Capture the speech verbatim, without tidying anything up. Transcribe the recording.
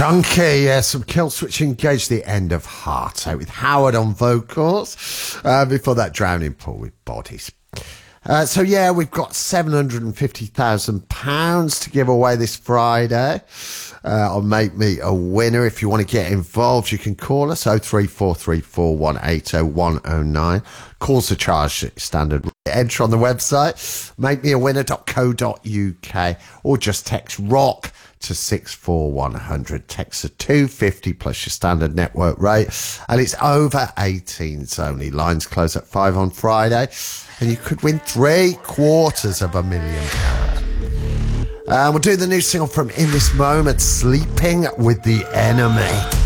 chunky. Yeah, some Kill Switch Engage, the end of Heart Out with Howard on vocals. Uh, before that, Drowning Pool with Bodies. Uh, so yeah, we've got seven hundred fifty thousand pounds to give away this Friday. Uh, on Make Me a Winner. If you want to get involved, you can call us oh three four three four one eight oh one oh nine. Calls are charged standard. Enter on the website, make me a winner dot co dot uk, or just text ROCK to six four one hundred. Text are two fifty plus your standard network rate, and it's over eighteens only. Lines close at five on Friday, and you could win three quarters of a million pounds. Uh, we'll do the new single from In This Moment, Sleeping with the Enemy.